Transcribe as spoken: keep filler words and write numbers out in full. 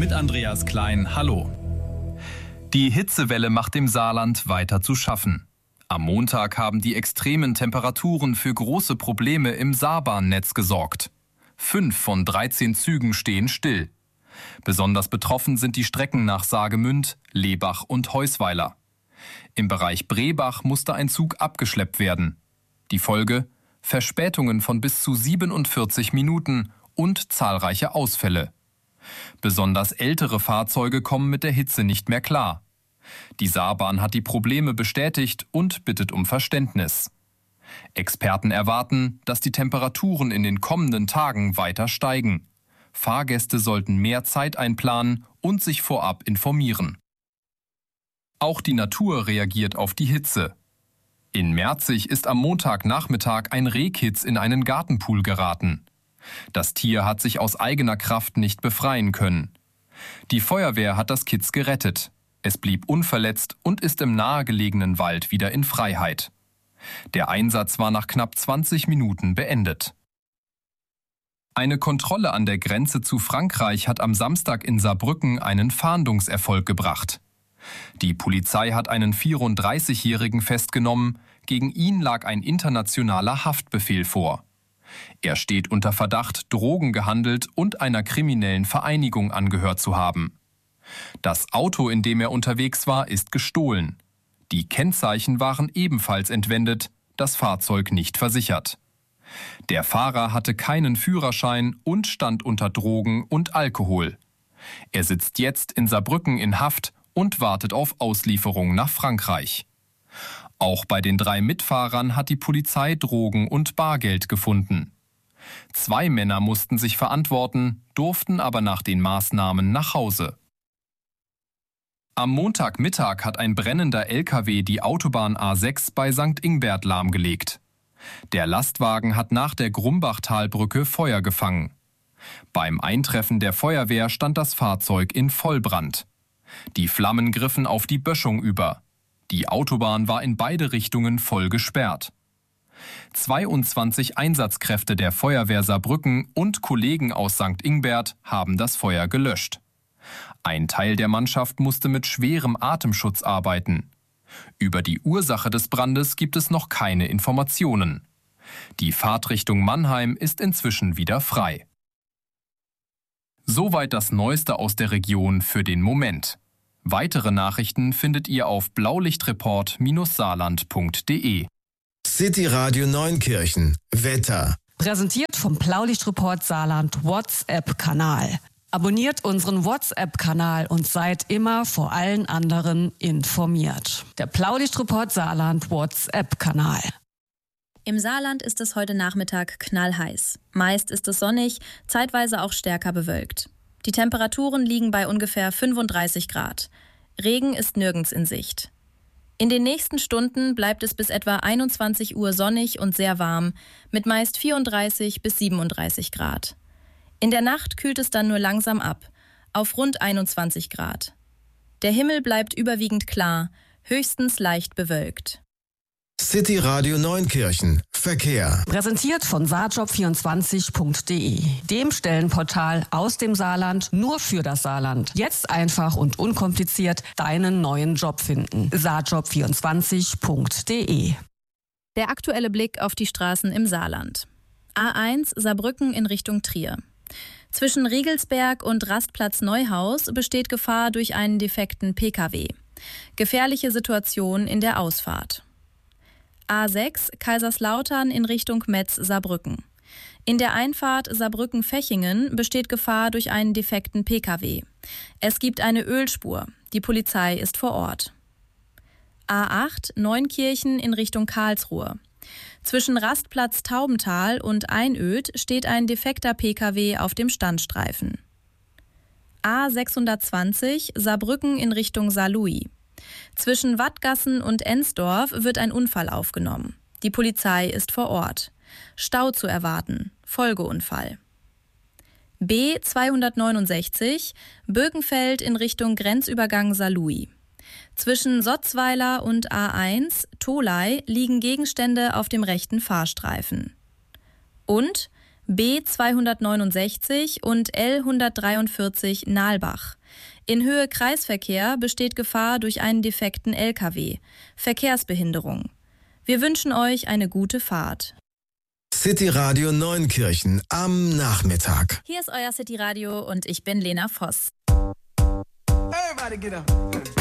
mit Andreas Klein. Hallo. Die Hitzewelle macht dem Saarland weiter zu schaffen. Am Montag haben die extremen Temperaturen für große Probleme im Saarbahnnetz gesorgt. Fünf von dreizehn Zügen stehen still. Besonders betroffen sind die Strecken nach Saargemünd, Lebach und Heusweiler. Im Bereich Brebach musste ein Zug abgeschleppt werden. Die Folge? Verspätungen von bis zu siebenundvierzig Minuten und zahlreiche Ausfälle. Besonders ältere Fahrzeuge kommen mit der Hitze nicht mehr klar. Die Saarbahn hat die Probleme bestätigt und bittet um Verständnis. Experten erwarten, dass die Temperaturen in den kommenden Tagen weiter steigen. Fahrgäste sollten mehr Zeit einplanen und sich vorab informieren. Auch die Natur reagiert auf die Hitze. In Merzig ist am Montagnachmittag ein Rehkitz in einen Gartenpool geraten. Das Tier hat sich aus eigener Kraft nicht befreien können. Die Feuerwehr hat das Kitz gerettet. Es blieb unverletzt und ist im nahegelegenen Wald wieder in Freiheit. Der Einsatz war nach knapp zwanzig Minuten beendet. Eine Kontrolle an der Grenze zu Frankreich hat am Samstag in Saarbrücken einen Fahndungserfolg gebracht. Die Polizei hat einen vierunddreißigjährigen festgenommen. Gegen ihn lag ein internationaler Haftbefehl vor. Er steht unter Verdacht, Drogen gehandelt und einer kriminellen Vereinigung angehört zu haben. Das Auto, in dem er unterwegs war, ist gestohlen. Die Kennzeichen waren ebenfalls entwendet, das Fahrzeug nicht versichert. Der Fahrer hatte keinen Führerschein und stand unter Drogen und Alkohol. Er sitzt jetzt in Saarbrücken in Haft und wartet auf Auslieferung nach Frankreich. Auch bei den drei Mitfahrern hat die Polizei Drogen und Bargeld gefunden. Zwei Männer mussten sich verantworten, durften aber nach den Maßnahmen nach Hause. Am Montagmittag hat ein brennender L K W die Autobahn A sechs bei Sankt Ingbert lahmgelegt. Der Lastwagen hat nach der Grumbachtalbrücke Feuer gefangen. Beim Eintreffen der Feuerwehr stand das Fahrzeug in Vollbrand. Die Flammen griffen auf die Böschung über. Die Autobahn war in beide Richtungen voll gesperrt. zweiundzwanzig Einsatzkräfte der Feuerwehr Saarbrücken und Kollegen aus Sankt Ingbert haben das Feuer gelöscht. Ein Teil der Mannschaft musste mit schwerem Atemschutz arbeiten. Über die Ursache des Brandes gibt es noch keine Informationen. Die Fahrtrichtung Mannheim ist inzwischen wieder frei. Soweit das Neueste aus der Region für den Moment. Weitere Nachrichten findet ihr auf blaulichtreport Bindestrich saarland Punkt de. City Radio Neunkirchen. Wetter. Präsentiert vom Blaulichtreport Saarland WhatsApp-Kanal. Abonniert unseren WhatsApp-Kanal und seid immer vor allen anderen informiert. Der Blaulichtreport Saarland WhatsApp-Kanal. Im Saarland ist es heute Nachmittag knallheiß. Meist ist es sonnig, zeitweise auch stärker bewölkt. Die Temperaturen liegen bei ungefähr fünfunddreißig Grad. Regen ist nirgends in Sicht. In den nächsten Stunden bleibt es bis etwa einundzwanzig Uhr sonnig und sehr warm, mit meist vierunddreißig bis siebenunddreißig Grad. In der Nacht kühlt es dann nur langsam ab, auf rund einundzwanzig Grad. Der Himmel bleibt überwiegend klar, höchstens leicht bewölkt. City Radio Neunkirchen. Verkehr. Präsentiert von saarjob vierundzwanzig Punkt de, dem Stellenportal aus dem Saarland nur für das Saarland. Jetzt einfach und unkompliziert deinen neuen Job finden. saarjob vierundzwanzig Punkt de. Der aktuelle Blick auf die Straßen im Saarland. A eins Saarbrücken in Richtung Trier. Zwischen Riegelsberg und Rastplatz Neuhaus besteht Gefahr durch einen defekten P K W. Gefährliche Situation in der Ausfahrt. A sechs Kaiserslautern in Richtung Metz-Saarbrücken. In der Einfahrt Saarbrücken-Fechingen besteht Gefahr durch einen defekten P K W. Es gibt eine Ölspur. Die Polizei ist vor Ort. A acht Neunkirchen in Richtung Karlsruhe. Zwischen Rastplatz Taubental und Einöd steht ein defekter P K W auf dem Standstreifen. A sechshundertzwanzig Saarbrücken in Richtung Saarlouis. Zwischen Wattgassen und Ensdorf wird ein Unfall aufgenommen. Die Polizei ist vor Ort. Stau zu erwarten. Folgeunfall. B zweihundertneunundsechzig Birkenfeld in Richtung Grenzübergang Saarlouis. Zwischen Sotzweiler und A eins Tholey liegen Gegenstände auf dem rechten Fahrstreifen. Und B zweihundertneunundsechzig und L hundertdreiundvierzig Nalbach. In Höhe Kreisverkehr besteht Gefahr durch einen defekten L K W. Verkehrsbehinderung. Wir wünschen euch eine gute Fahrt. City Radio Neunkirchen am Nachmittag. Hier ist euer City Radio und ich bin Lena Voss. Everybody get up.